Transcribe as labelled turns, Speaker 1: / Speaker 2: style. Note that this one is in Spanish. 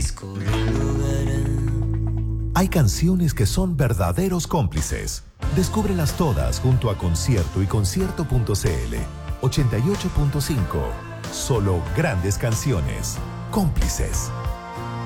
Speaker 1: Hay canciones que son verdaderos cómplices. Descúbrelas todas junto a Concierto y Concierto.cl. 88.5. Solo grandes canciones. Cómplices.